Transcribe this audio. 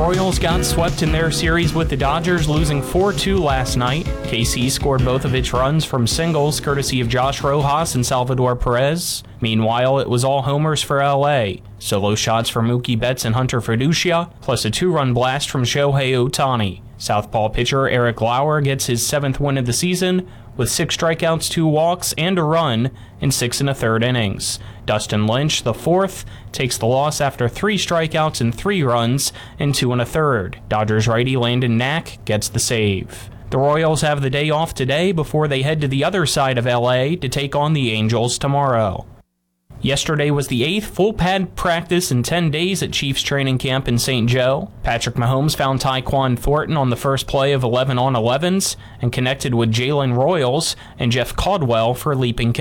Royals got swept in their series with the Dodgers, losing 4-2 last night. KC scored both of its runs from singles, courtesy of Josh Rojas and Salvador Perez. Meanwhile, it was all homers for LA. Solo shots from Mookie Betts and Hunter Fiducia, plus a 2-run blast from Shohei Ohtani. Southpaw pitcher Eric Lauer gets his 7th win of the season, with 6 strikeouts, 2 walks, and a run in 6 1/3 innings. Dustin Lynch, the 4th, takes the loss after 3 strikeouts and 3 runs in 2 1/3. Dodgers righty Landon Knack gets the save. The Royals have the day off today before they head to the other side of LA to take on the Angels tomorrow. Yesterday was the 8th full pad practice in 10 days at Chiefs training camp in St. Joe. Patrick Mahomes found Tyquan Thornton on the first play of 11-on-11s and connected with Jalen Royals and Jeff Caldwell for leaping